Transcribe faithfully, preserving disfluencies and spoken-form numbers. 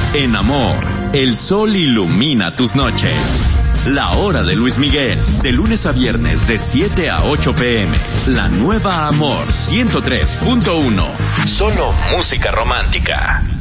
En Amor, el sol ilumina tus noches. La hora de Luis Miguel, de lunes a viernes de siete a ocho pm. La nueva Amor ciento tres punto uno. Solo música romántica.